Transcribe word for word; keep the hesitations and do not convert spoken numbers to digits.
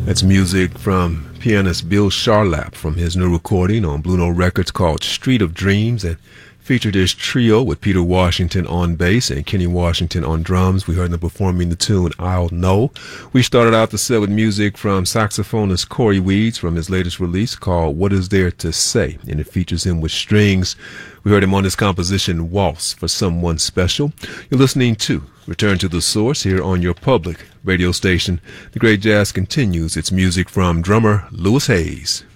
That's music from pianist Bill Charlap from his new recording on Blue Note Records called Street of Dreams, and featured his trio with Peter Washington on bass and Kenny Washington on drums. We heard them performing the tune I'll Know. We started out the set with music from saxophonist Corey Weeds from his latest release called What Is There to Say, and it features him with strings. We heard him on his composition Waltz for Someone Special. You're listening to Return to the Source here on your public radio station. The great jazz continues. It's music from drummer Louis Hayes.